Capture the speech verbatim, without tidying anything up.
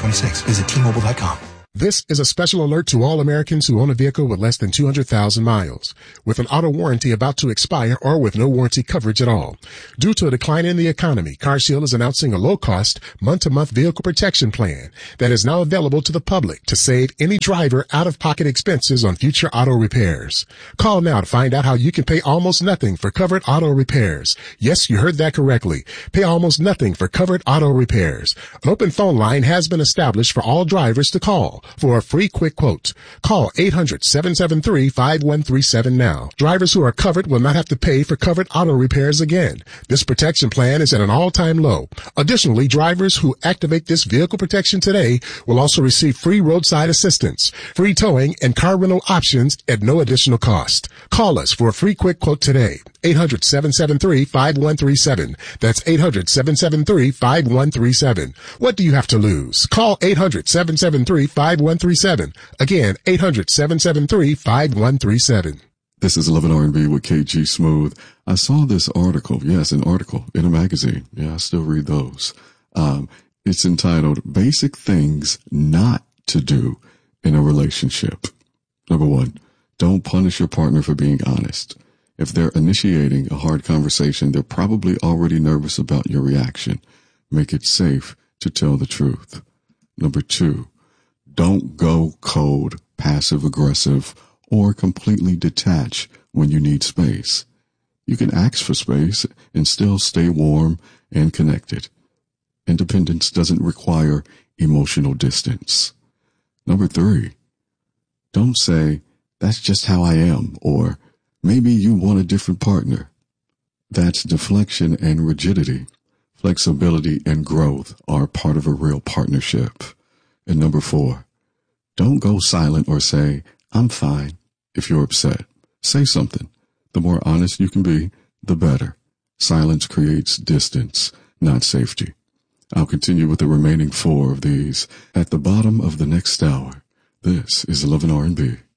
twenty-six. Visit T Mobile dot com. This is a special alert to all Americans who own a vehicle with less than two hundred thousand miles, with an auto warranty about to expire or with no warranty coverage at all. Due to a decline in the economy, CarShield is announcing a low-cost, month-to-month vehicle protection plan that is now available to the public to save any driver out-of-pocket expenses on future auto repairs. Call now to find out how you can pay almost nothing for covered auto repairs. Yes, you heard that correctly. Pay almost nothing for covered auto repairs. An open phone line has been established for all drivers to call for a free quick quote. Call eight hundred, seven seven three, five one three seven now. Drivers who are covered will not have to pay for covered auto repairs again. This protection plan is at an all-time low. Additionally, drivers who activate this vehicle protection today will also receive free roadside assistance, free towing, and car rental options at no additional cost. Call us for a free quick quote today. eight hundred, seven seven three, five one three seven. That's eight hundred, seven seven three, five one three seven. What do you have to lose? Call eight hundred, seven seven three, five one three seven. Again, eight hundred, seven seven three, five one three seven. This is eleven R and B with K G Smooth. I saw this article, yes, an article in a magazine. Yeah, I still read those. Um, it's entitled Basic Things Not to Do in a Relationship. Number one, don't punish your partner for being honest. If they're initiating a hard conversation, they're probably already nervous about your reaction. Make it safe to tell the truth. Number two, don't go cold, passive-aggressive, or completely detach when you need space. You can ask for space and still stay warm and connected. Independence doesn't require emotional distance. Number three, don't say, "That's just how I am," or "Maybe you want a different partner." That's deflection and rigidity. Flexibility and growth are part of a real partnership. And number four, don't go silent or say, "I'm fine." If you're upset, say something. The more honest you can be, the better. Silence creates distance, not safety. I'll continue with the remaining four of these at the bottom of the next hour. This is eleven R and B.